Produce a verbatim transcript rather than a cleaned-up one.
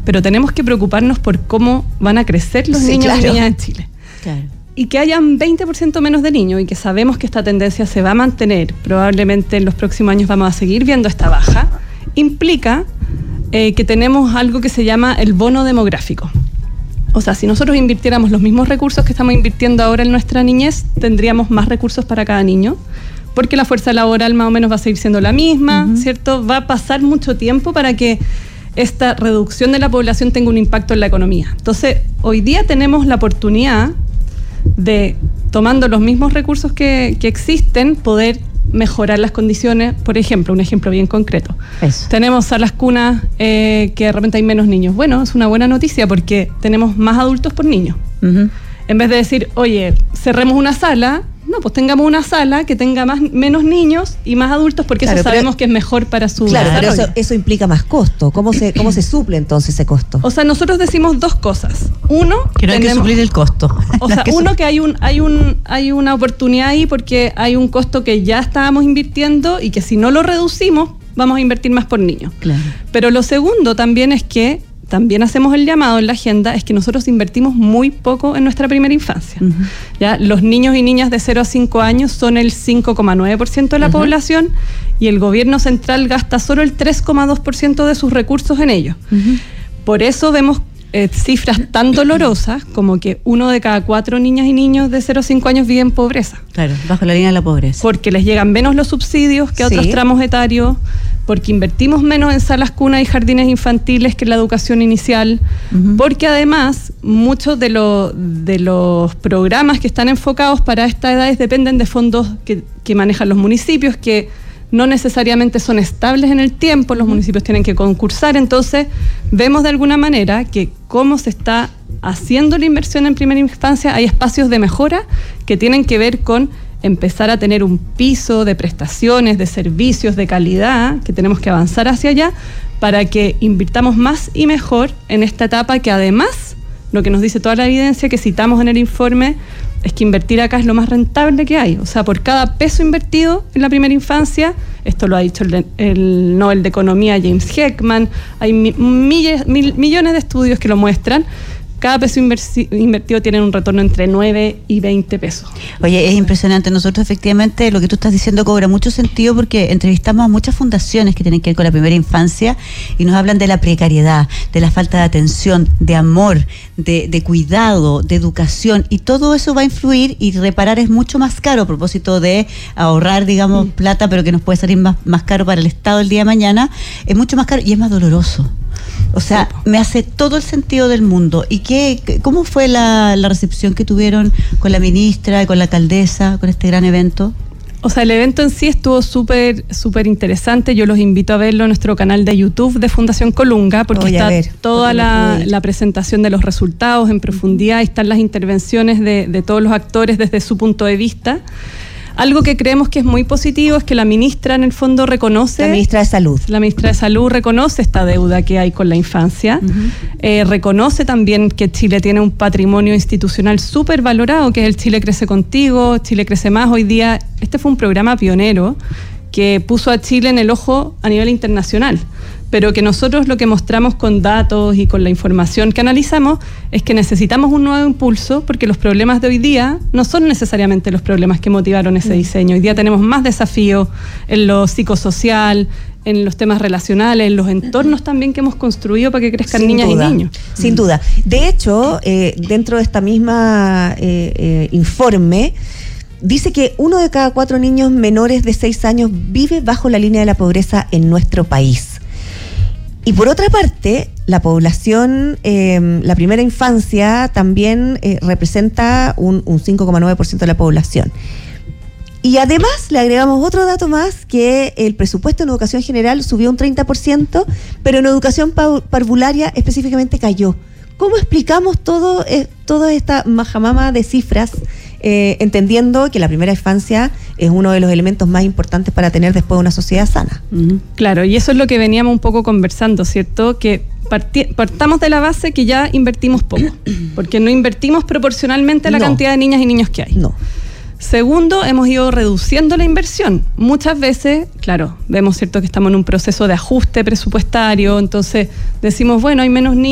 pero tenemos que preocuparnos por cómo van a crecer los sí, niños claro. y niñas en Chile. Claro. Y que hayan veinte por ciento menos de niños y que sabemos que esta tendencia se va a mantener, probablemente en los próximos años vamos a seguir viendo esta baja, implica eh, que tenemos algo que se llama el bono demográfico. O sea, si nosotros invirtiéramos los mismos recursos que estamos invirtiendo ahora en nuestra niñez, tendríamos más recursos para cada niño, porque la fuerza laboral más o menos va a seguir siendo la misma, uh-huh. ¿cierto? Va a pasar mucho tiempo para que esta reducción de la población tenga un impacto en la economía. Entonces, hoy día tenemos la oportunidad de, tomando los mismos recursos que, que existen, poder mejorar las condiciones. Por ejemplo, un ejemplo bien concreto. Eso. Tenemos salas cunas eh, que de repente hay menos niños. Bueno, es una buena noticia porque tenemos más adultos por niño. Uh-huh. En vez de decir, oye, cerremos una sala, no, pues tengamos una sala que tenga más, menos niños y más adultos, porque claro, eso sabemos que es mejor para su claro, desarrollo. Pero eso, eso implica más costo. ¿Cómo se, cómo se suple entonces ese costo? O sea, nosotros decimos dos cosas. Uno, que no hay tenemos, que suplir el costo. O sea, que uno su- que hay un, hay un, hay una oportunidad ahí porque hay un costo que ya estábamos invirtiendo y que si no lo reducimos, vamos a invertir más por niño. Claro. Pero lo segundo también es que también hacemos el llamado en la agenda, es que nosotros invertimos muy poco en nuestra primera infancia. Uh-huh. ¿Ya? Los niños y niñas de cero a cinco años son el cinco coma nueve por ciento de la uh-huh. población y el gobierno central gasta solo el tres coma dos por ciento de sus recursos en ello. Uh-huh. Por eso vemos eh, cifras tan dolorosas como que uno de cada cuatro niñas y niños de cero a cinco años vive en pobreza. Claro, bajo la línea de la pobreza. Porque les llegan menos los subsidios que a otros sí. tramos etarios, porque invertimos menos en salas cunas y jardines infantiles que en la educación inicial, uh-huh. porque además muchos de, lo, de los programas que están enfocados para estas edades dependen de fondos que, que manejan los municipios, que no necesariamente son estables en el tiempo, los uh-huh. municipios tienen que concursar, entonces vemos de alguna manera que cómo se está haciendo la inversión en primera infancia, hay espacios de mejora que tienen que ver con empezar a tener un piso de prestaciones, de servicios, de calidad, que tenemos que avanzar hacia allá para que invirtamos más y mejor en esta etapa que además, lo que nos dice toda la evidencia que citamos en el informe, es que invertir acá es lo más rentable que hay. O sea, por cada peso invertido en la primera infancia, esto lo ha dicho el, el Nobel de Economía James Heckman, hay mi, milles, mil, millones de estudios que lo muestran, cada peso inversi- invertido tiene un retorno entre nueve y veinte pesos. Oye, es impresionante. Nosotros efectivamente lo que tú estás diciendo cobra mucho sentido porque entrevistamos a muchas fundaciones que tienen que ver con la primera infancia y nos hablan de la precariedad, de la falta de atención, de amor, de, de cuidado, de educación, y todo eso va a influir, y reparar es mucho más caro a propósito de ahorrar, digamos, mm. plata, pero que nos puede salir más, más caro para el Estado el día de mañana. Es mucho más caro y es más doloroso. O sea, sí, me hace todo el sentido del mundo. ¿Y qué, cómo fue la, la recepción que tuvieron con la ministra y con la alcaldesa, con este gran evento? O sea, el evento en sí estuvo súper súper interesante. Yo los invito a verlo en nuestro canal de YouTube de Fundación Colunga, porque Voy está ver, toda porque la, la presentación de los resultados en profundidad, y están las intervenciones de, de todos los actores desde su punto de vista. Algo que creemos que es muy positivo es que la ministra en el fondo reconoce... La ministra de Salud. La ministra de Salud reconoce esta deuda que hay con la infancia. Uh-huh. Eh, reconoce también que Chile tiene un patrimonio institucional súper valorado, que es el Chile Crece Contigo, Chile Crece Más. Hoy día, este fue un programa pionero que puso a Chile en el ojo a nivel internacional, pero que nosotros lo que mostramos con datos y con la información que analizamos es que necesitamos un nuevo impulso, porque los problemas de hoy día no son necesariamente los problemas que motivaron ese diseño. Hoy día tenemos más desafíos en lo psicosocial, en los temas relacionales, en los entornos también que hemos construido para que crezcan Sin niñas duda. y niños. Sin duda. De hecho, eh, dentro de esta misma eh, eh, informe, dice que uno de cada cuatro niños menores de seis años vive bajo la línea de la pobreza en nuestro país. Y por otra parte, la población, eh, la primera infancia también eh, representa un, un cinco coma nueve por ciento de la población. Y además le agregamos otro dato más, que el presupuesto en educación general subió un treinta por ciento, pero en educación pa- parvularia específicamente cayó. ¿Cómo explicamos todo, eh, toda esta majamama de cifras, eh, entendiendo que la primera infancia es uno de los elementos más importantes para tener después una sociedad sana? Uh-huh. Claro, y eso es lo que veníamos un poco conversando, ¿cierto? Que parti- partamos de la base que ya invertimos poco, porque no invertimos proporcionalmente a la no. cantidad de niñas y niños que hay. No. Segundo, hemos ido reduciendo la inversión. Muchas veces, claro, vemos, ¿cierto?, que estamos en un proceso de ajuste presupuestario, entonces decimos, bueno, hay menos niños,